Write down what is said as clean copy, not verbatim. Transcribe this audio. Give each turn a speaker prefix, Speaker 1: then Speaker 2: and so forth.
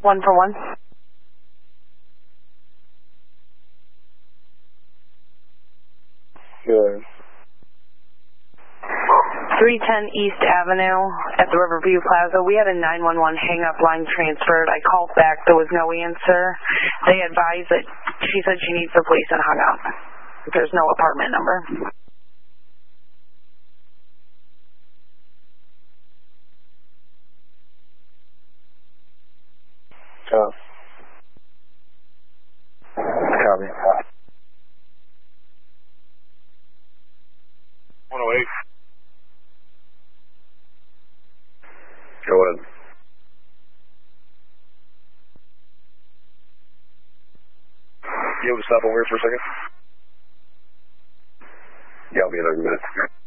Speaker 1: 1 for 1.
Speaker 2: Good.
Speaker 1: 310 East Avenue at the Riverview Plaza. We had a 911 hang-up line transferred. I called back. There was no answer. They advised that she said she needs the police and hung up. There's no apartment number.
Speaker 2: Copy.
Speaker 3: 108.
Speaker 2: Go ahead. You able to stop over here for a second? Yeah, I'll be there in a minute.